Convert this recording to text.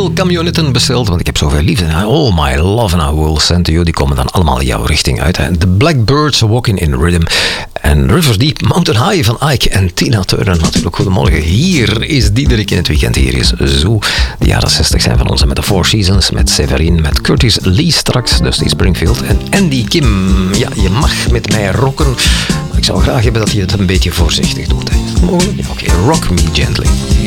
camionetten besteld, want ik heb zoveel liefde. All my love and I will send to you. Die komen dan allemaal jouw richting uit. De Blackbirds Walking in Rhythm. En River Deep, Mountain High van Ike en Tina Turner. Natuurlijk, goedemorgen. Hier is Diederik in het weekend. Hier is Zoo. De jaren 60 zijn van ons. Met de Four Seasons, met Severin, met Curtis Lee straks, Dusty Springfield en Andy Kim. Ja, je mag met mij rocken. Maar ik zou graag hebben dat je het een beetje voorzichtig doet. Mogelijk? Ja, oké. Rock me gently.